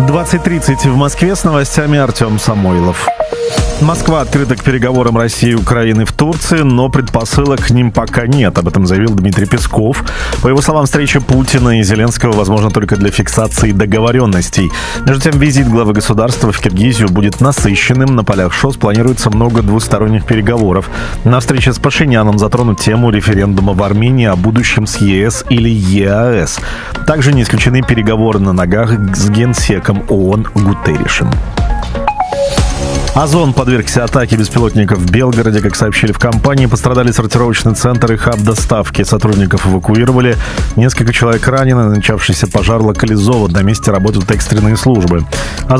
20:30 в Москве, с новостями Артем Самойлов. Москва открыта к переговорам России и Украины в Турции, но предпосылок к ним пока нет. Об этом заявил Дмитрий Песков. По его словам, встреча Путина и Зеленского возможна только для фиксации договоренностей. Между тем, визит главы государства в Киргизию будет насыщенным. На полях ШОС планируется много двусторонних переговоров. На встрече с Пашиняном затронут тему референдума в Армении о будущем с ЕС или ЕАЭС. Также не исключены переговоры на ногах с генсеком ООН Гутерришем. Озон подвергся атаке беспилотников в Белгороде. Как сообщили в компании, пострадали сортировочный центр и хаб доставки. Сотрудников эвакуировали. Несколько человек ранены. Начавшийся пожар локализован. На месте работают экстренные службы.